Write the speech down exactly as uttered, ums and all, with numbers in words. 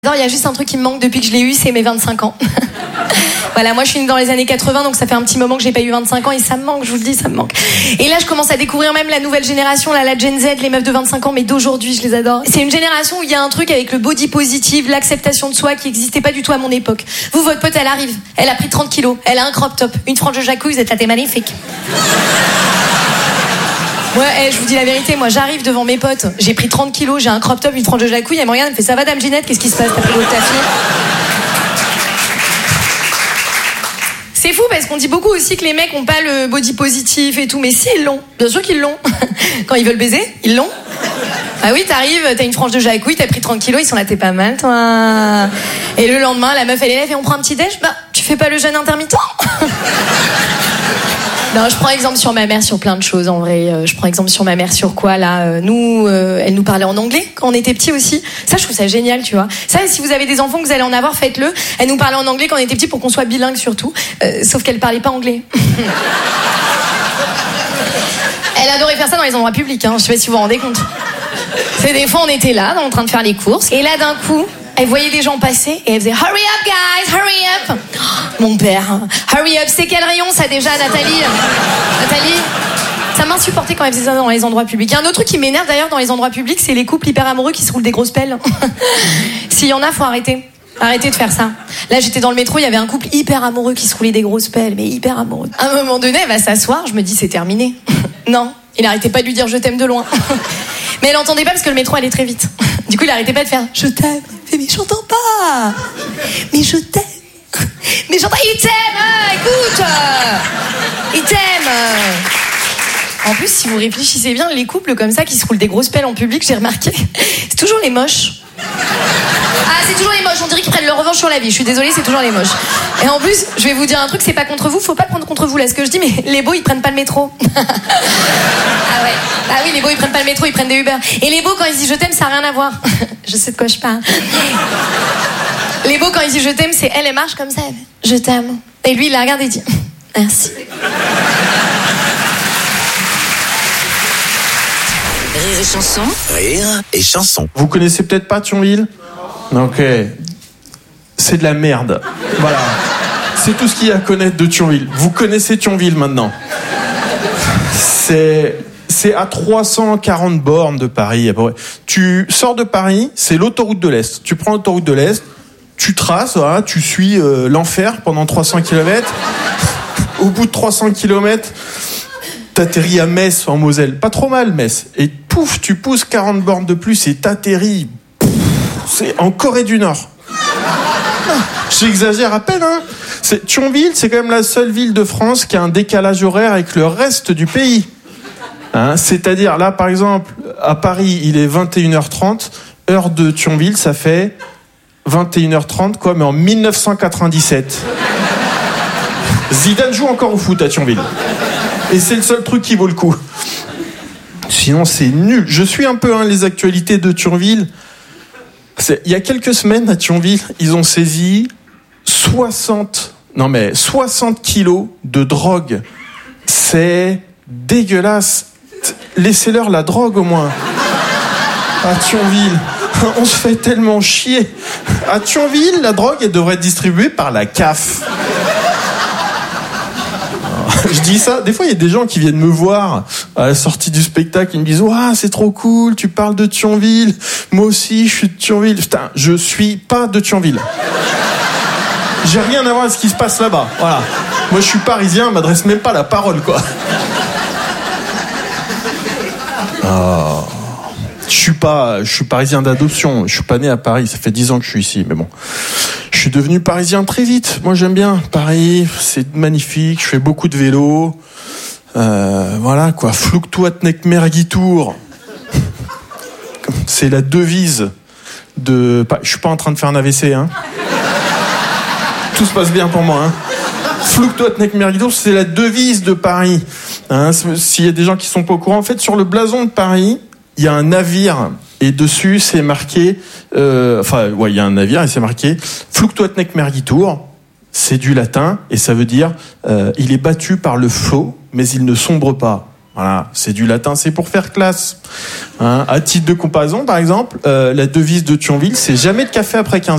Il y a juste un truc qui me manque depuis que je l'ai eu, c'est mes vingt-cinq ans. Voilà, moi je suis née dans les années quatre-vingts, donc ça fait un petit moment que j'ai pas eu vingt-cinq ans et ça me manque, je vous le dis, ça me manque. Et là je commence à découvrir même la nouvelle génération, là, la Gen Z, les meufs de vingt-cinq ans, mais d'aujourd'hui, je les adore. C'est une génération où il y a un truc avec le body positive, l'acceptation de soi qui existait pas du tout à mon époque. Vous, votre pote, elle arrive, elle a pris trente kilos, elle a un crop top, une frange de jacouille, vous êtes là, t'es magnifique. Ouais, hey, je vous dis la vérité, moi j'arrive devant mes potes, j'ai pris trente kilos, j'ai un crop top, une frange de jacouille, elle me regarde, elle me fait ça va dame Ginette, qu'est-ce qui se passe, t'as pris l'eau de ta fille? C'est fou parce qu'on dit beaucoup aussi que les mecs ont pas le body positif et tout, mais si, ils l'ont, bien sûr qu'ils l'ont. Quand ils veulent baiser, ils l'ont. Ah oui, t'arrives, t'as une frange de jacouille, t'as pris trente kilos, ils sont là, t'es pas mal toi. Et le lendemain, la meuf elle est là, et on prend un petit déj, bah tu fais pas le jeûne intermittent? Non, je prends exemple sur ma mère sur plein de choses en vrai. Euh, je prends exemple sur ma mère sur quoi là euh, Nous, euh, elle nous parlait en anglais quand on était petits aussi. Ça, je trouve ça génial, tu vois. Ça, si vous avez des enfants que vous allez en avoir, faites-le. Elle nous parlait en anglais quand on était petits pour qu'on soit bilingue surtout. Euh, sauf qu'elle parlait pas anglais. Elle adorait faire ça dans les endroits publics. Hein. Je sais pas si vous vous rendez compte. C'est des fois on était là, en train de faire les courses, et là d'un coup. Elle voyait des gens passer et elle faisait « Hurry up, guys, hurry up !» oh, mon père, « Hurry up !» C'est quel rayon, ça, déjà, Nathalie Nathalie Ça m'insupportait quand elle faisait ça dans les endroits publics. Il y a un autre truc qui m'énerve, d'ailleurs, dans les endroits publics, c'est les couples hyper amoureux qui se roulent des grosses pelles. S'il y en a, faut arrêter. Arrêtez de faire ça. Là, j'étais dans le métro, il y avait un couple hyper amoureux qui se roulait des grosses pelles, mais hyper amoureux. À un moment donné, elle va s'asseoir, je me dis « C'est terminé. » Non, il n'arrêtait pas de lui dire « Je t'aime » de loin. Mais elle entendait pas parce que le métro allait très vite. Du coup, il arrêtait pas de faire « Je t'aime ». Mais j'entends pas. Mais je t'aime. Mais j'entends. Il t'aime, hein, écoute. Il t'aime. En plus, si vous réfléchissez bien, les couples comme ça qui se roulent des grosses pelles en public, j'ai remarqué, c'est toujours les moches. Ah, c'est toujours les moches. On dirait qu'ils prennent leur revanche sur la vie. Je suis désolée, c'est toujours les moches. Et en plus, je vais vous dire un truc, c'est pas contre vous, faut pas le prendre contre vous là ce que je dis, mais les beaux ils prennent pas le métro. Ah ouais. Ah oui, les beaux ils prennent pas le métro, ils prennent des Uber. Et les beaux quand ils disent je t'aime, ça a rien à voir. Je sais de quoi je parle. Les beaux quand ils disent je t'aime, c'est elle, elle marche comme ça. Elle fait, je t'aime. Et lui il la regarde et dit merci. Rire et chanson. Rire et chanson. Vous connaissez peut-être pas Thionville ? Ok. C'est de la merde. Voilà. C'est tout ce qu'il y a à connaître de Thionville. Vous connaissez Thionville maintenant. C'est, c'est à trois cent quarante bornes de Paris. À peu près. Tu sors de Paris, c'est l'autoroute de l'Est. Tu prends l'autoroute de l'Est, tu traces, voilà, tu suis euh, l'enfer pendant trois cents kilomètres. Au bout de trois cents kilomètres, t'atterris à Metz en Moselle. Pas trop mal, Metz. Et pouf, tu pousses quarante bornes de plus et t'atterris. Pouf, c'est en Corée du Nord. J'exagère à peine, hein. C'est, Thionville, c'est quand même la seule ville de France qui a un décalage horaire avec le reste du pays. Hein, c'est-à-dire, là, par exemple, à Paris, il est vingt et une heures trente. Heure de Thionville, ça fait vingt et une heures trente, quoi, mais en dix-neuf cent quatre-vingt-dix-sept. Zidane joue encore au foot à Thionville. Et c'est le seul truc qui vaut le coup. Sinon, c'est nul. Je suis un peu hein, les actualités de Thionville. C'est, il y a quelques semaines, à Thionville, ils ont saisi soixante, non mais soixante kilos de drogue. C'est dégueulasse. Laissez-leur la drogue au moins. À Thionville, on se fait tellement chier. À Thionville, la drogue, elle devrait être distribuée par la C A F. Je dis ça, des fois il y a des gens qui viennent me voir à la sortie du spectacle, ils me disent « Ouah, c'est trop cool, tu parles de Thionville, moi aussi je suis de Thionville. » Putain, je suis pas de Thionville. J'ai rien à voir avec ce qui se passe là-bas, voilà. Moi je suis parisien, on m'adresse même pas la parole, quoi. Oh. Je suis pas, je suis parisien d'adoption, je suis pas né à Paris, ça fait dix ans que je suis ici, mais bon. Je suis devenu parisien très vite. Moi, j'aime bien Paris. C'est magnifique. Je fais beaucoup de vélo. Euh, voilà, quoi. Fluctuat nec mergitur. C'est la devise de... Je suis pas en train de faire un A V C, hein. Tout se passe bien pour moi, hein. Fluctuat nec mergitur, c'est la devise de Paris. Hein, s'il y a des gens qui sont pas au courant, en fait, sur le blason de Paris, il y a un navire... Et dessus, c'est marqué... Euh, enfin, ouais, il y a un navire et c'est marqué « Fluctuat nec mergitur ». C'est du latin et ça veut dire euh, « Il est battu par le flot, mais il ne sombre pas ». Voilà, c'est du latin, c'est pour faire classe. Hein, à titre de comparaison, par exemple, euh, la devise de Thionville, c'est jamais de café après quinze